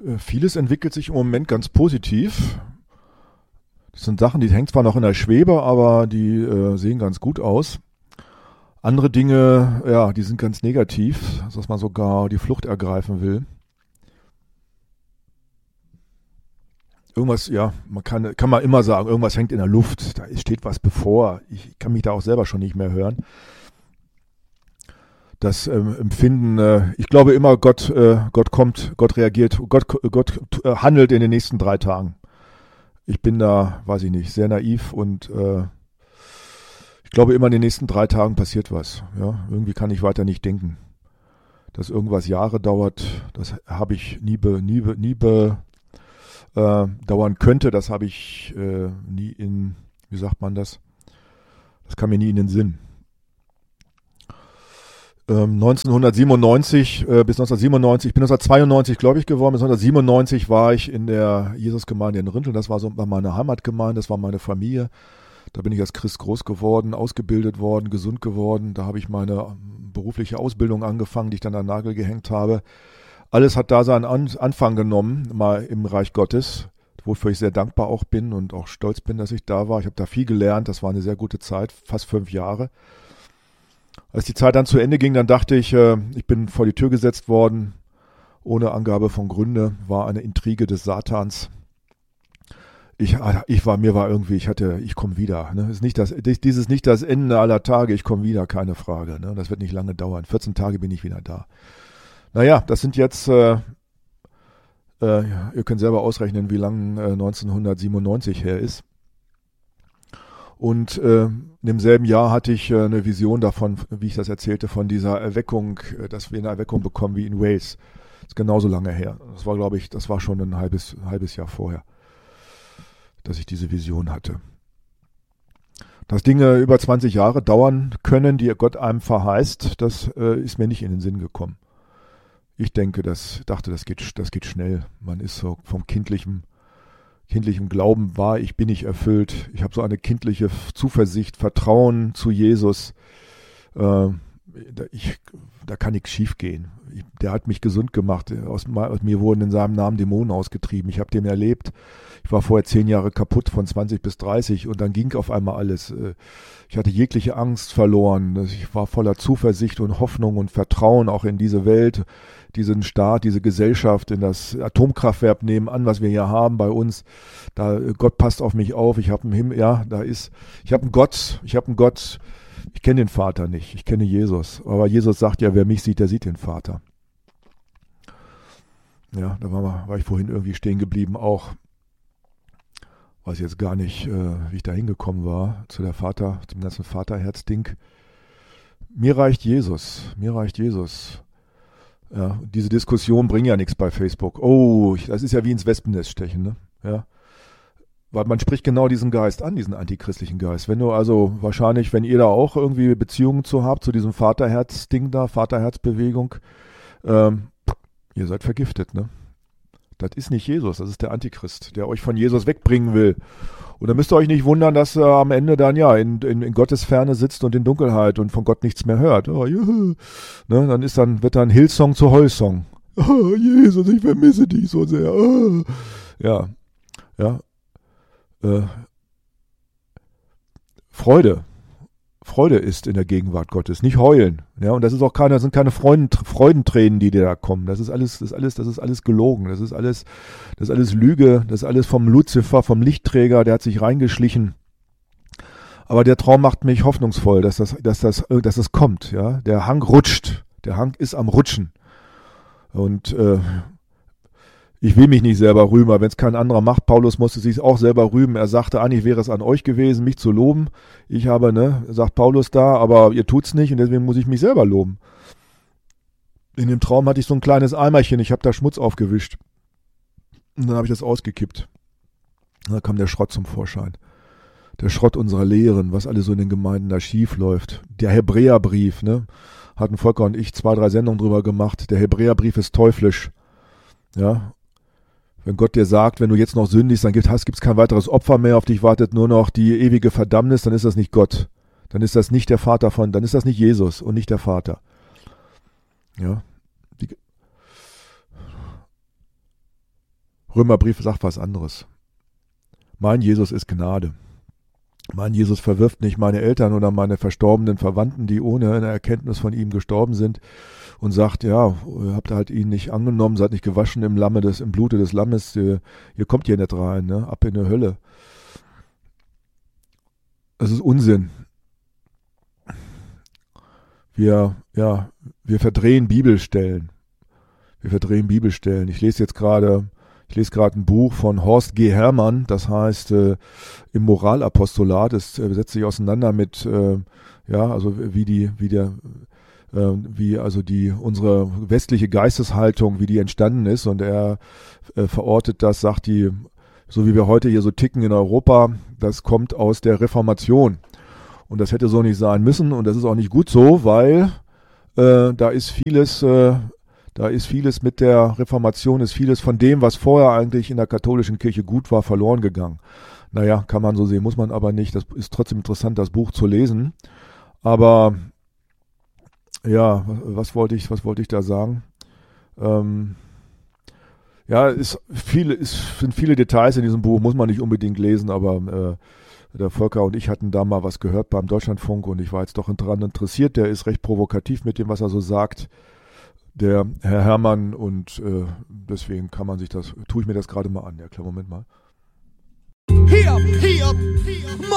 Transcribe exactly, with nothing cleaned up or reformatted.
Äh, Vieles entwickelt sich im Moment ganz positiv. Das sind Sachen, die hängen zwar noch in der Schwebe, aber die äh, sehen ganz gut aus. Andere Dinge, ja, die sind ganz negativ, dass man sogar die Flucht ergreifen will. Irgendwas, ja, man kann, kann man immer sagen, irgendwas hängt in der Luft, da steht was bevor. Ich kann mich da auch selber schon nicht mehr hören. Das ähm, Empfinden, äh, ich glaube immer, Gott, äh, Gott kommt, Gott reagiert, Gott, Gott äh, handelt in den nächsten drei Tagen. Ich bin da, weiß ich nicht, sehr naiv und äh, ich glaube immer in den nächsten drei Tagen passiert was. Ja, irgendwie kann ich weiter nicht denken. Dass irgendwas Jahre dauert, das habe ich nie, be, nie, be, nie be, äh, dauern könnte, das habe ich äh, nie in, wie sagt man das? Das kam mir nie in den Sinn. Ähm, neunzehnhundertsiebenundneunzig äh, bis neunzehnhundertsiebenundneunzig, ich bin neunzehnhundertzweiundneunzig gläubig geworden, bis neunzehnhundertsiebenundneunzig war ich in der Jesusgemeinde in Rinteln, das war so war meine Heimatgemeinde, das war meine Familie. Da bin ich als Christ groß geworden, ausgebildet worden, gesund geworden. Da habe ich meine berufliche Ausbildung angefangen, die ich dann an den Nagel gehängt habe. Alles hat da seinen An- Anfang genommen, mal im Reich Gottes, wofür ich sehr dankbar auch bin und auch stolz bin, dass ich da war. Ich habe da viel gelernt, das war eine sehr gute Zeit, fast fünf Jahre. Als die Zeit dann zu Ende ging, dann dachte ich, äh, ich bin vor die Tür gesetzt worden, ohne Angabe von Gründe, war eine Intrige des Satans. Ich, ich war, mir war irgendwie, ich hatte, ich komme wieder. Ne? Ist nicht das, dieses nicht das Ende aller Tage, ich komme wieder, keine Frage. Ne? Das wird nicht lange dauern. vierzehn Tage bin ich wieder da. Naja, das sind jetzt, äh, äh, ihr könnt selber ausrechnen, wie lange äh, neunzehnhundertsiebenundneunzig her ist. Und äh, in demselben Jahr hatte ich äh, eine Vision davon, wie ich das erzählte, von dieser Erweckung, äh, dass wir eine Erweckung bekommen wie in Wales. Das ist genauso lange her. Das war, glaube ich, das war schon ein halbes, halbes Jahr vorher, dass ich diese Vision hatte. Dass Dinge über zwanzig Jahre dauern können, die Gott einem verheißt, das äh, ist mir nicht in den Sinn gekommen. Ich denke, das dachte, das geht, das geht schnell. Man ist so vom kindlichen, kindlichen Glauben wahr, ich bin nicht erfüllt. Ich habe so eine kindliche Zuversicht, Vertrauen zu Jesus. Äh, ich, da kann nichts schief gehen. Ich, der hat mich gesund gemacht. Aus, aus mir wurden in seinem Namen Dämonen ausgetrieben. Ich habe den erlebt. Ich war vorher zehn Jahre kaputt, von zwanzig bis dreißig, und dann ging auf einmal alles. Ich hatte jegliche Angst verloren. Ich war voller Zuversicht und Hoffnung und Vertrauen auch in diese Welt, diesen Staat, diese Gesellschaft, in das Atomkraftwerk nebenan, was wir hier haben bei uns. Da Gott passt auf mich auf. Ich habe einen Himmel, ja, da ist, ich habe einen Gott, ich habe einen Gott. Ich kenne den Vater nicht, ich kenne Jesus. Aber Jesus sagt ja, wer mich sieht, der sieht den Vater. Ja, da war, war ich vorhin irgendwie stehen geblieben auch. Weiß jetzt gar nicht, äh, wie ich da hingekommen war, zu der Vater, zum ganzen Vaterherz-Ding. Mir reicht Jesus, mir reicht Jesus. Ja, diese Diskussionen bringen ja nichts bei Facebook. Oh, ich, das ist ja wie ins Wespennest stechen, ne? Ja. Weil man spricht genau diesen Geist an, diesen antichristlichen Geist. Wenn du also wahrscheinlich, wenn ihr da auch irgendwie Beziehungen zu habt, zu diesem Vaterherz-Ding da, Vaterherzbewegung, ähm, ihr seid vergiftet, ne? Das ist nicht Jesus, das ist der Antichrist, der euch von Jesus wegbringen will. Und da müsst ihr euch nicht wundern, dass er am Ende dann ja in, in, in Gottes Ferne sitzt und in Dunkelheit und von Gott nichts mehr hört. Oh, juhu. Ne, dann ist dann, wird dann Hillsong zu Heulsong. Oh, Jesus, ich vermisse dich so sehr. Oh. Ja, ja. Äh, Freude. Freude ist in der Gegenwart Gottes, nicht heulen. Ja, und das ist auch keine, das sind keine Freuden, Freudentränen, die dir da kommen. Das ist alles, das ist alles, das ist alles gelogen. Das ist alles, das ist alles Lüge. Das ist alles vom Luzifer, vom Lichtträger, der hat sich reingeschlichen. Aber der Traum macht mich hoffnungsvoll, dass das, dass das, dass das kommt. Ja, der Hang rutscht. Der Hang ist am Rutschen. Und äh, ich will mich nicht selber rühmen, wenn es kein anderer macht. Paulus musste sich auch selber rühmen. Er sagte, eigentlich wäre es an euch gewesen, mich zu loben. Ich habe, ne, sagt Paulus da, aber ihr tut's nicht und deswegen muss ich mich selber loben. In dem Traum hatte ich so ein kleines Eimerchen, ich habe da Schmutz aufgewischt. Und dann habe ich das ausgekippt. Und dann kam der Schrott zum Vorschein. Der Schrott unserer Lehren, was alles so in den Gemeinden da schief läuft. Der Hebräerbrief, ne, hatten Volker und ich zwei, drei Sendungen drüber gemacht. Der Hebräerbrief ist teuflisch. Ja, wenn Gott dir sagt, wenn du jetzt noch sündigst, dann gibt es kein weiteres Opfer mehr, auf dich wartet nur noch die ewige Verdammnis, dann ist das nicht Gott. Dann ist das nicht der Vater von, dann ist das nicht Jesus und nicht der Vater. Ja. Die, Römerbrief sagt was anderes. Mein Jesus ist Gnade. Mein Jesus verwirft nicht meine Eltern oder meine verstorbenen Verwandten, die ohne eine Erkenntnis von ihm gestorben sind, und sagt, ja, habt ihr halt ihn nicht angenommen, seid nicht gewaschen im Lamme des, im Blute des Lammes, ihr, ihr kommt hier nicht rein, ne? Ab in die Hölle. Das ist Unsinn. Wir, ja, wir verdrehen Bibelstellen. Wir verdrehen Bibelstellen. Ich lese jetzt gerade, ich lese gerade ein Buch von Horst G. Herrmann, das heißt äh, im Moralapostolat. Es äh, setzt sich auseinander mit, äh, ja, also wie die, wie der, äh, wie also die unsere westliche Geisteshaltung, wie die entstanden ist. Und er äh, verortet das, sagt die, so wie wir heute hier so ticken in Europa, das kommt aus der Reformation. Und das hätte so nicht sein müssen. Und das ist auch nicht gut so, weil äh, da ist vieles, äh, da ist vieles mit der Reformation, ist vieles von dem, was vorher eigentlich in der katholischen Kirche gut war, verloren gegangen. Naja, kann man so sehen, muss man aber nicht. Das ist trotzdem interessant, das Buch zu lesen. Aber ja, was wollte ich, was wollte ich da sagen? Ähm, ja, ist viele, ist, sind viele Details in diesem Buch, muss man nicht unbedingt lesen, aber äh, der Volker und ich hatten da mal was gehört beim Deutschlandfunk und ich war jetzt doch daran interessiert. Der ist recht provokativ mit dem, was er so sagt, der Herr Herrmann, und äh, deswegen kann man sich das, tue ich mir das gerade mal an. Ja, klar, Moment mal. Hier, hier, hier.